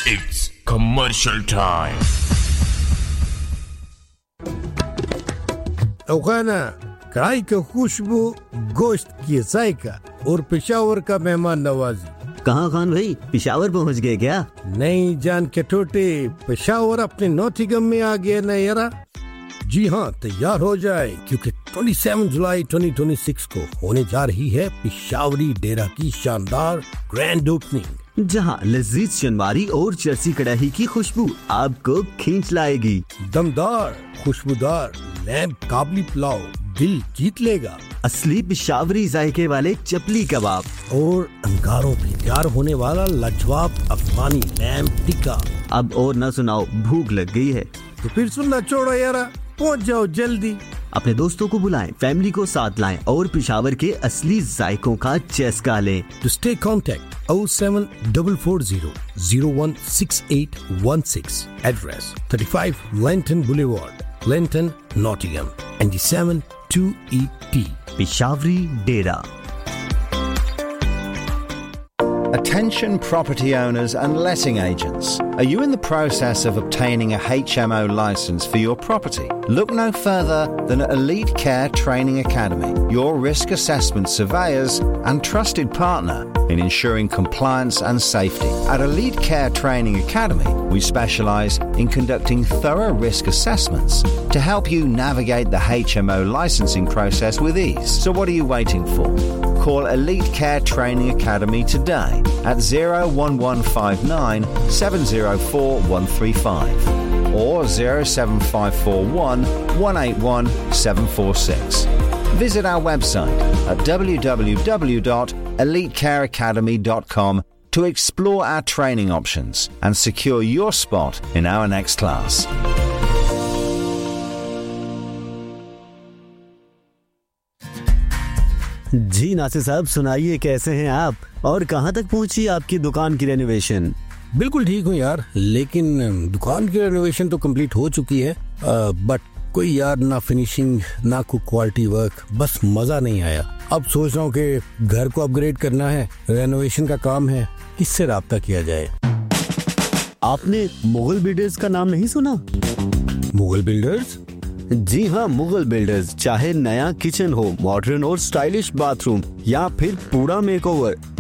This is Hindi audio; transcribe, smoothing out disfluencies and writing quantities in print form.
It's commercial time. अफगाना कढ़ाई की खुशबू, गोश्त की जायका और पेशावर का मेहमान नवाजी। कहाँ खान भाई, पेशावर पहुँच गए क्या? नहीं जान के टोटे, पेशावर अपने नॉटिंघम में आ गया ना यारा। जी हाँ, तैयार हो जाए क्योंकि 27 जुलाई 2026 को होने जा रही है पेशावरी डेरा की शानदार ग्रैंड ओपनिंग, जहाँ लजीज शनवारी और चरसी कढ़ाई की खुशबू आपको खींच लाएगी। दमदार खुशबूदार लैम्प काबली पुलाव दिल जीत लेगा। असली पेशावरी जायके वाले चपली कबाब और अंगारों पे तैयार होने वाला लाजवाब अफगानी लैम्प टिक्का। अब और न सुनाओ, भूख लग गई है। तो फिर सुनना छोड़ो यारा, पहुंच जाओ जल्दी। अपने दोस्तों को बुलाएं, फैमिली को साथ लाएं और पेशावर के असली जायकों का चस्का लें। To stay contact 07440 016816. Address 35 Lenton Boulevard, Lenton, Nottingham, NG7 2ET. Peshawari Dera. Attention property owners and letting agents. Are you in the process of obtaining a HMO license for your property? Look no further than Elite Care Training Academy, your risk assessment surveyors and trusted partner in ensuring compliance and safety. At Elite Care Training Academy, we specialise in conducting thorough risk assessments to help you navigate the HMO licensing process with ease. So what are you waiting for? Call Elite Care Training Academy today at 01159 704 135 or 07541 181 746. Visit our website at www.elitecareacademy.com to explore our training options and secure your spot in our next class. जी नासिर साहब, सुनाइए कैसे हैं आप और कहां तक पहुंची आपकी दुकान की रेनोवेशन? बिल्कुल ठीक हूँ यार, लेकिन दुकान की रेनोवेशन तो कंप्लीट हो चुकी है, बट कोई यार ना फिनिशिंग ना कोई क्वालिटी वर्क, बस मजा नहीं आया। अब सोच रहा हूँ कि घर को अपग्रेड करना है, रेनोवेशन का काम है, किससे राब्ता किया जाए? आपने मुगल बिल्डर्स का नाम नहीं सुना? मुगल बिल्डर्स? जी हाँ, मुगल बिल्डर्स। चाहे नया किचन हो, मॉडर्न और स्टाइलिश बाथरूम या फिर पूरा मेकओवर,